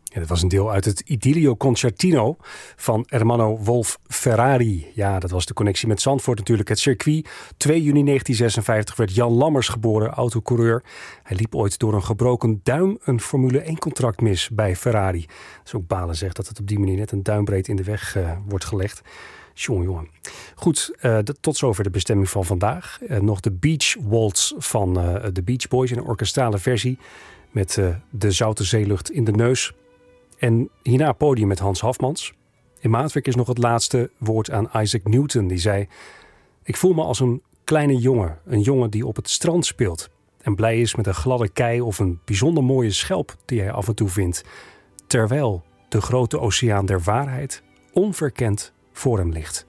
Ja, dat was een deel uit het Idilio Concertino van Ermanno Wolf Ferrari. Ja, dat was de connectie met Zandvoort natuurlijk. Het circuit. 2 juni 1956 werd Jan Lammers geboren, autocoureur. Hij liep ooit door een gebroken duim een Formule 1-contract mis bij Ferrari. Dat is ook balen zeg dat het op die manier net een duimbreed in de weg wordt gelegd. Jongen. Goed, tot zover de bestemming van vandaag. Nog de Beach Waltz van de Beach Boys in een orkestrale versie. Met de zoute zeelucht in de neus. En hierna podium met Hans Hafmans. In maatwerk is nog het laatste woord aan Isaac Newton. Die zei: ik voel me als een kleine jongen. Een jongen die op het strand speelt. En blij is met een gladde kei of een bijzonder mooie schelp die hij af en toe vindt. Terwijl de grote oceaan der waarheid onverkend voor hem ligt.